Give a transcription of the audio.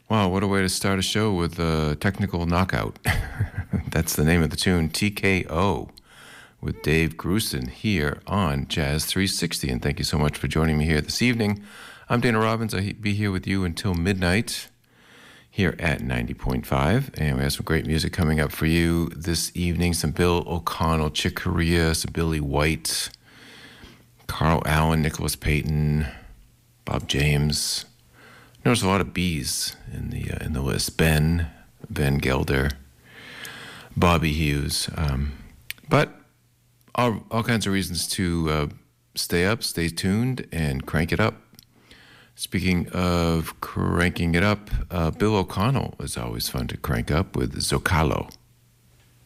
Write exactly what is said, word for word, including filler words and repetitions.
Wow, what a way to start a show with a technical knockout. That's the name of the tune, T K O, with Dave Grusin here on Jazz three sixty. And thank you so much for joining me here this evening. I'm Dana Robbins. I'll be here with you until midnight here at ninety point five. And we have some great music coming up for you this evening. Some Bill O'Connell, Chick Corea, some Billy White, Carl Allen, Nicholas Payton, Bob James. Notice a lot of B's in the uh, in the list. Ben, Van Gelder, Bobby Hughes. Um, but all, all kinds of reasons to uh, stay up, stay tuned, and crank it up. Speaking of cranking it up, uh, Bill O'Connell is always fun to crank up with Zocalo.